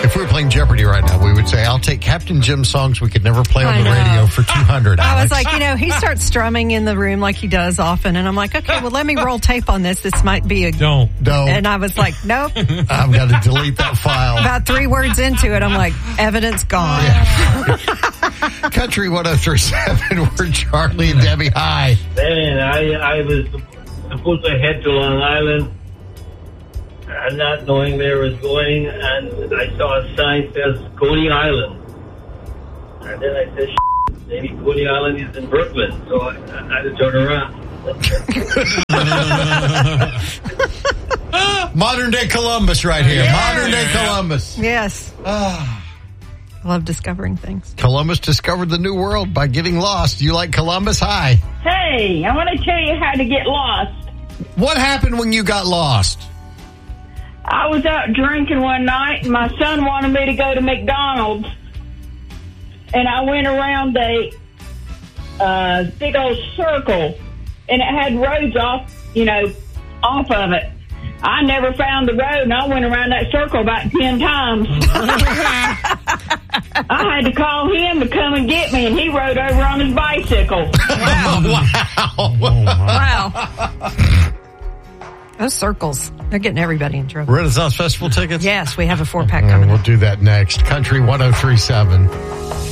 If we were playing Jeopardy right now, we would say, I'll take Captain Jim's songs we could never play on the radio for 200. I was like, he starts strumming in the room like he does often. And I'm like, okay, well, let me roll tape on this. This might be a... Don't. And I was like, nope. I've got to delete that file. About 3 words into it, I'm like, evidence gone. Yeah. Country 103.7, we're Charlie and Debbie. Hi. Man, I was supposed to head to Long Island, not knowing where I was going, and I saw a sign that says Coney Island. And then I said, maybe Coney Island is in Brooklyn, so I had to turn around. Modern day Columbus right here. Yeah. Modern day Columbus. Yes. I love discovering things. Columbus discovered the new world by getting lost. You like Columbus? Hi. Hey, I want to tell you how to get lost. What happened when you got lost? I was out drinking one night, and my son wanted me to go to McDonald's. And I went around a big old circle, and it had roads off of it. I never found the road, and I went around that circle about 10 times. I had to call him to come and get me, and he rode over on his bicycle. Wow. Those circles, they're getting everybody in trouble. Renaissance Festival tickets? Yes, we have a 4-pack coming We'll up. do that next. Country 103.7.